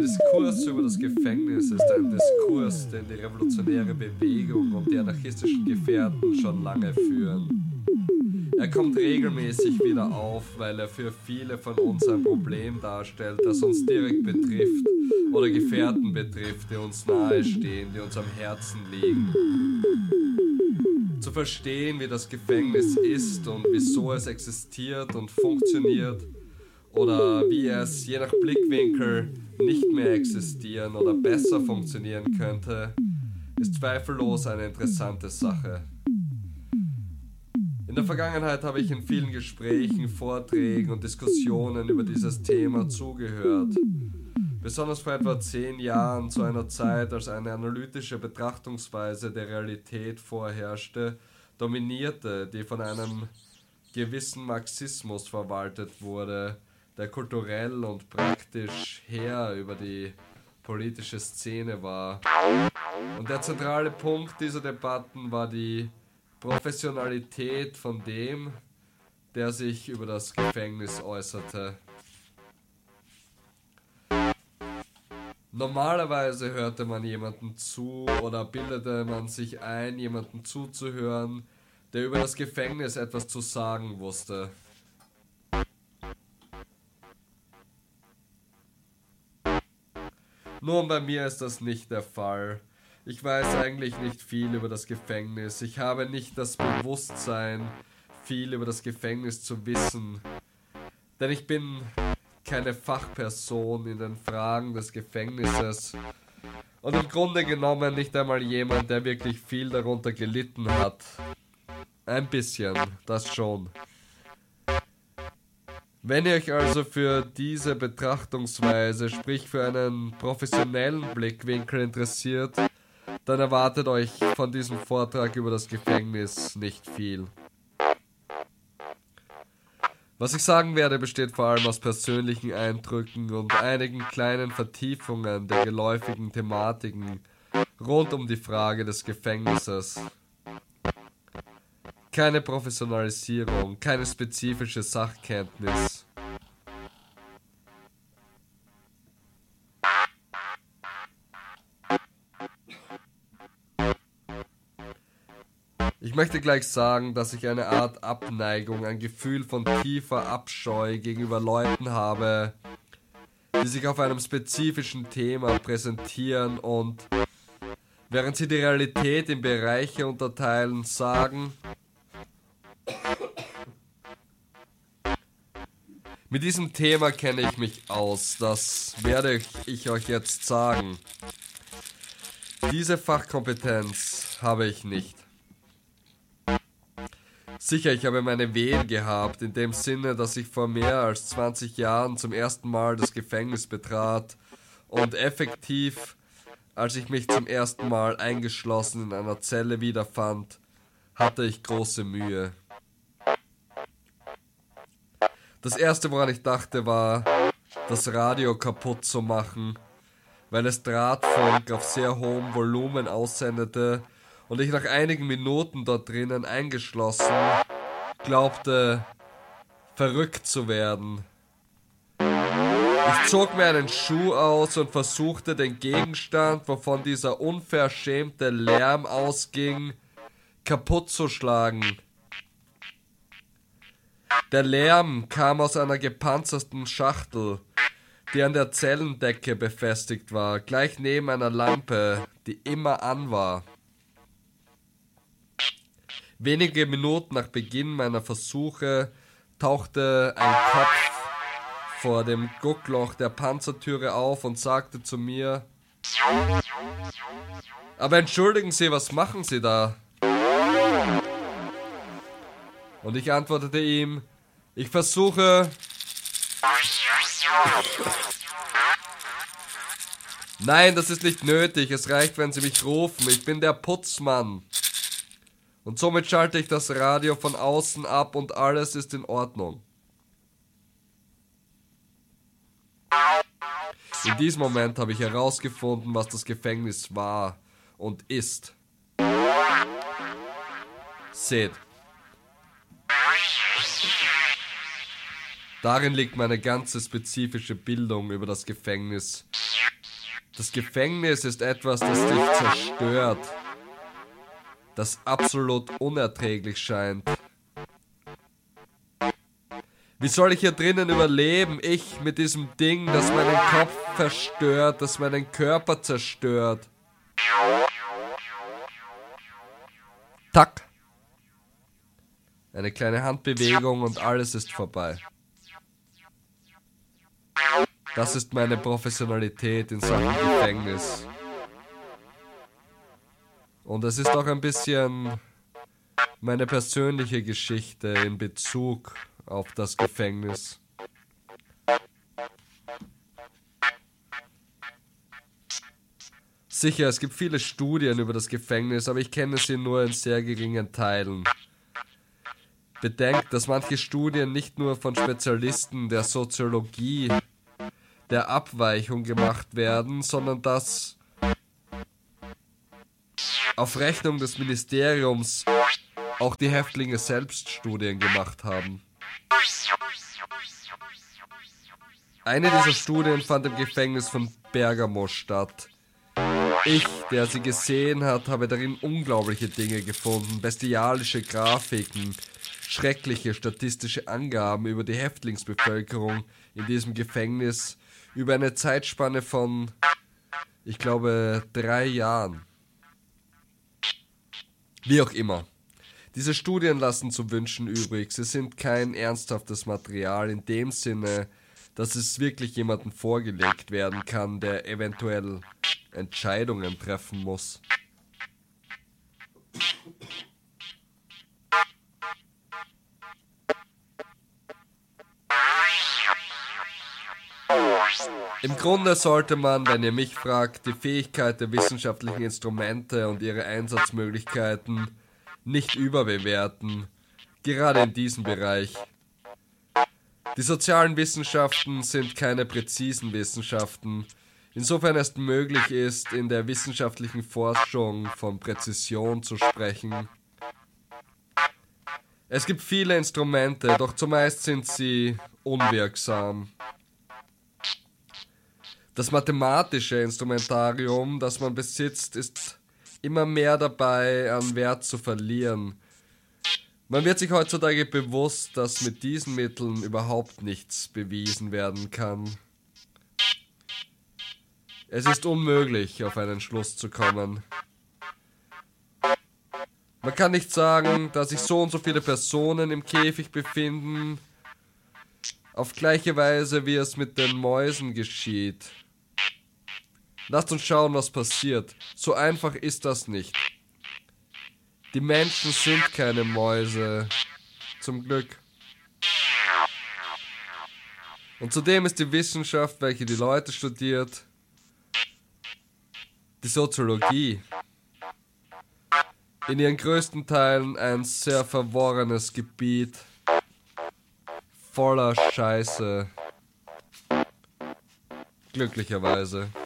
Der Diskurs über das Gefängnis ist ein Diskurs, den die revolutionäre Bewegung und die anarchistischen Gefährten schon lange führen. Er kommt regelmäßig wieder auf, weil er für viele von uns ein Problem darstellt, das uns direkt betrifft oder Gefährten betrifft, die uns nahestehen, die uns am Herzen liegen. Zu verstehen, wie das Gefängnis ist und wieso es existiert und funktioniert oder wie es je nach Blickwinkel nicht mehr existieren oder besser funktionieren könnte, ist zweifellos eine interessante Sache. In der Vergangenheit habe ich in vielen Gesprächen, Vorträgen und Diskussionen über dieses Thema zugehört. Besonders vor etwa 10 Jahren, zu einer Zeit, als eine analytische Betrachtungsweise der Realität vorherrschte, dominierte, die von einem gewissen Marxismus verwaltet wurde, der kulturell und praktisch Herr über die politische Szene war. Und der zentrale Punkt dieser Debatten war die Professionalität von dem, der sich über das Gefängnis äußerte. Normalerweise hörte man jemanden zu oder bildete man sich ein, jemanden zuzuhören, der über das Gefängnis etwas zu sagen wusste. Nun, bei mir ist das nicht der Fall. Ich weiß eigentlich nicht viel über das Gefängnis. Ich habe nicht das Bewusstsein, viel über das Gefängnis zu wissen. Denn ich bin keine Fachperson in den Fragen des Gefängnisses. Und im Grunde genommen nicht einmal jemand, der wirklich viel darunter gelitten hat. Ein bisschen, das schon. Wenn ihr euch also für diese Betrachtungsweise, sprich für einen professionellen Blickwinkel interessiert, dann erwartet euch von diesem Vortrag über das Gefängnis nicht viel. Was ich sagen werde, besteht vor allem aus persönlichen Eindrücken und einigen kleinen Vertiefungen der geläufigen Thematiken rund um die Frage des Gefängnisses. Keine Professionalisierung, keine spezifische Sachkenntnis. Ich möchte gleich sagen, dass ich eine Art Abneigung, ein Gefühl von tiefer Abscheu gegenüber Leuten habe, die sich auf einem spezifischen Thema präsentieren und, während sie die Realität in Bereiche unterteilen, sagen: Mit diesem Thema kenne ich mich aus, das werde ich euch jetzt sagen. Diese Fachkompetenz habe ich nicht. Sicher, ich habe meine Wehen gehabt, in dem Sinne, dass ich vor mehr als 20 Jahren zum ersten Mal das Gefängnis betrat und effektiv, als ich mich zum ersten Mal eingeschlossen in einer Zelle wiederfand, hatte ich große Mühe. Das erste, woran ich dachte, war, das Radio kaputt zu machen, weil es Drahtfunk auf sehr hohem Volumen aussendete und ich nach einigen Minuten dort drinnen eingeschlossen glaubte, verrückt zu werden. Ich zog mir einen Schuh aus und versuchte, den Gegenstand, wovon dieser unverschämte Lärm ausging, kaputt zu schlagen. Der Lärm kam aus einer gepanzerten Schachtel, die an der Zellendecke befestigt war, gleich neben einer Lampe, die immer an war. Wenige Minuten nach Beginn meiner Versuche tauchte ein Kopf vor dem Guckloch der Panzertüre auf und sagte zu mir: Aber entschuldigen Sie, was machen Sie da? Und ich antwortete ihm: Ich versuche... Nein, das ist nicht nötig, es reicht, wenn Sie mich rufen, ich bin der Putzmann. Und somit schalte ich das Radio von außen ab und alles ist in Ordnung. In diesem Moment habe ich herausgefunden, was das Gefängnis war und ist. Seht. Darin liegt meine ganze spezifische Bildung über das Gefängnis Das Gefängnis ist etwas, das dich zerstört, das absolut unerträglich scheint. Wie soll ich hier drinnen überleben? Ich mit diesem Ding, das meinen Kopf verstört, das meinen Körper zerstört. Tack. Eine kleine Handbewegung und alles ist vorbei. Das ist meine Professionalität in Sachen Gefängnis. Und es ist auch ein bisschen meine persönliche Geschichte in Bezug auf das Gefängnis. Sicher, es gibt viele Studien über das Gefängnis, aber ich kenne sie nur in sehr geringen Teilen. Bedenkt, dass manche Studien nicht nur von Spezialisten der Soziologie, der Abweichung gemacht werden, sondern dass auf Rechnung des Ministeriums auch die Häftlinge selbst Studien gemacht haben. Eine dieser Studien fand im Gefängnis von Bergamo statt. Ich, der sie gesehen hat, habe darin unglaubliche Dinge gefunden, bestialische Grafiken, schreckliche statistische Angaben über die Häftlingsbevölkerung in diesem Gefängnis über eine Zeitspanne von, ich glaube, 3 Jahren. Wie auch immer. Diese Studien lassen zu wünschen übrig. Sie sind kein ernsthaftes Material in dem Sinne, dass es wirklich jemandem vorgelegt werden kann, der eventuell Entscheidungen treffen muss. Im Grunde sollte man, wenn ihr mich fragt, die Fähigkeit der wissenschaftlichen Instrumente und ihre Einsatzmöglichkeiten nicht überbewerten, gerade in diesem Bereich. Die sozialen Wissenschaften sind keine präzisen Wissenschaften, insofern es möglich ist, in der wissenschaftlichen Forschung von Präzision zu sprechen. Es gibt viele Instrumente, doch zumeist sind sie unwirksam. Das mathematische Instrumentarium, das man besitzt, ist immer mehr dabei, an Wert zu verlieren. Man wird sich heutzutage bewusst, dass mit diesen Mitteln überhaupt nichts bewiesen werden kann. Es ist unmöglich, auf einen Schluss zu kommen. Man kann nicht sagen, dass sich so und so viele Personen im Käfig befinden, auf gleiche Weise, wie es mit den Mäusen geschieht. Lasst uns schauen, was passiert. So einfach ist das nicht. Die Menschen sind keine Mäuse. Zum Glück. Und zudem ist die Wissenschaft, welche die Leute studiert, die Soziologie, in ihren größten Teilen ein sehr verworrenes Gebiet, voller Scheiße. Glücklicherweise.